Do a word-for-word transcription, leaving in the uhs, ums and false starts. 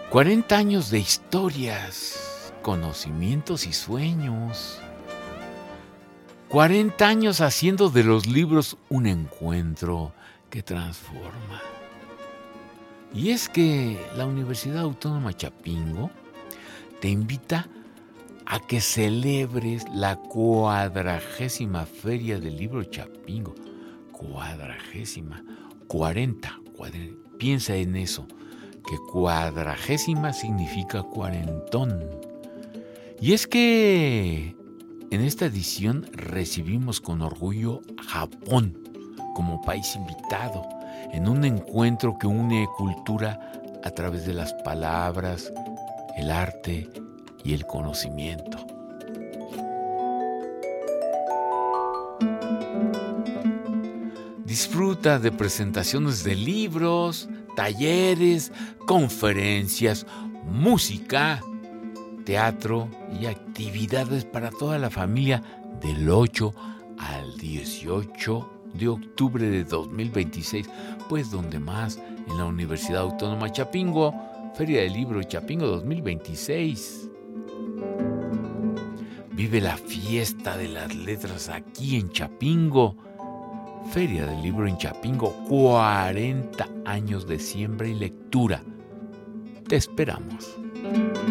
cuarenta años de historias, conocimientos y sueños. cuarenta años haciendo de los libros un encuentro que transforma. Y es que la Universidad Autónoma Chapingo te invita a que celebres la cuadragésima Feria del Libro Chapingo. Cuadragésima, cuarenta, cuadre, piensa en eso, que cuadragésima significa cuarentón. Y es que en esta edición recibimos con orgullo a Japón como país invitado en un encuentro que une cultura a través de las palabras, el arte y el conocimiento. Disfruta de presentaciones de libros, talleres, conferencias, música, teatro y actividades para toda la familia del ocho al dieciocho de octubre de dos mil veintiséis. Pues donde más, en la Universidad Autónoma Chapingo, Feria del Libro Chapingo dos mil veintiséis. Vive la fiesta de las letras aquí en Chapingo. Feria del Libro en Chapingo, cuarenta años de siembra y lectura. Te esperamos.